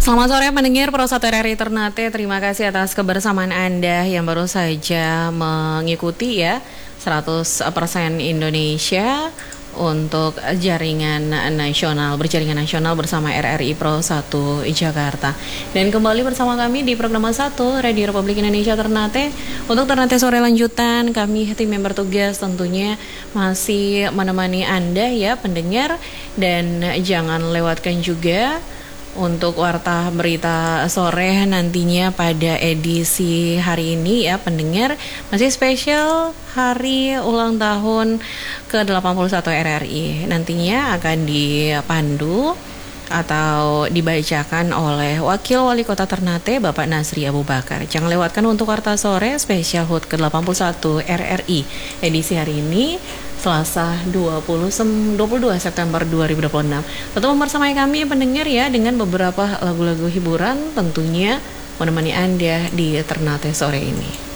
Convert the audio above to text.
Selamat sore pendengar Pro 1 RRI Ternate. Terima kasih atas kebersamaan Anda yang baru saja mengikuti ya 100% Indonesia untuk jaringan nasional, berjaringan nasional bersama RRI Pro 1 Jakarta. Dan kembali bersama kami di program 1 Radio Republik Indonesia Ternate. Untuk Ternate sore lanjutan, kami tim member tugas tentunya masih menemani Anda ya pendengar. Dan jangan lewatkan juga untuk warta berita sore nantinya pada edisi hari ini ya pendengar, masih spesial hari ulang tahun ke-81 RRI. Nantinya akan dipandu atau dibacakan oleh Wakil Wali Kota Ternate Bapak Nasri Abu Bakar. Jangan lewatkan untuk warta sore spesial HUT ke-81 RRI edisi hari ini Selasa 22 September 2026. Tetap membersamai kami pendengar ya dengan beberapa lagu-lagu hiburan tentunya menemani Anda di Ternate sore ini.